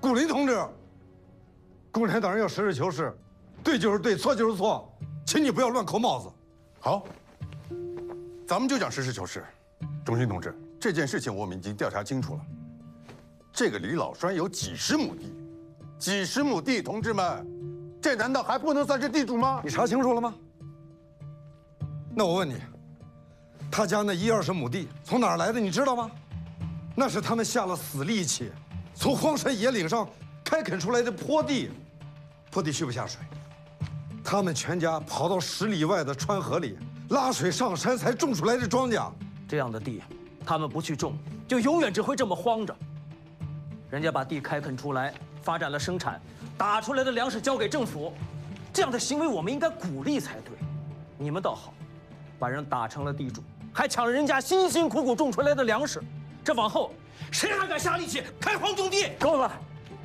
古林同志，共产党人要实事求是，对就是对，错就是错，请你不要乱扣帽子。 好，咱们就讲实事求是。中心同志，这件事情我们已经调查清楚了。这个李老栓有几十亩地，几十亩地，同志们，这难道还不能算是地主吗？ 你查清楚了吗？那我问你，他家那10-20亩地从哪儿来的？你知道吗？那是他们下了死力气，从荒山野岭上开垦出来的坡地，坡地蓄不下水，他们全家跑到10里外的川河里拉水上山才种出来的庄稼。 这样的地，他们不去种，就永远只会这么荒着。人家把地开垦出来，发展了生产，打出来的粮食交给政府，这样的行为我们应该鼓励才对。你们倒好，把人打成了地主，还抢了人家辛辛苦苦种出来的粮食，这往后谁还敢下力气开荒种地？ 够了！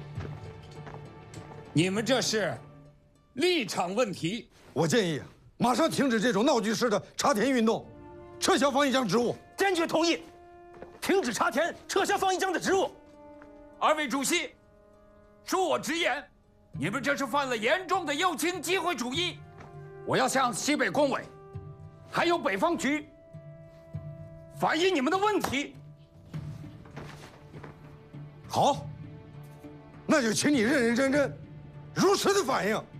你们这是立场问题。 我建议马上停止这种闹剧式的查田运动，撤销方一江职务。 坚决同意，停止查田，撤销方一江的职务。 二位主席，恕我直言，你们这是犯了严重的右倾机会主义。我要向西北工委，还有北方局反映你们的问题。 好，那就请你认认真真、如实的反映。